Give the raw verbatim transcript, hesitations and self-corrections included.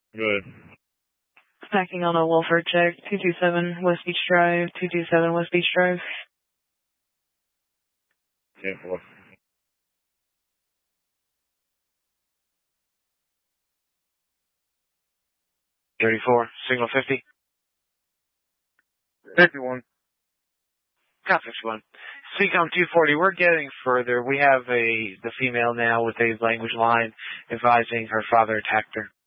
Good. Stacking on a Wolford check, two two seven West Beach Drive, two two seven West Beach Drive. ten four. thirty-four, signal fifty. fifty-one. Cop fifty-one. C COM two forty, we're getting further. We have a the female now with a language line advising her father attacked her.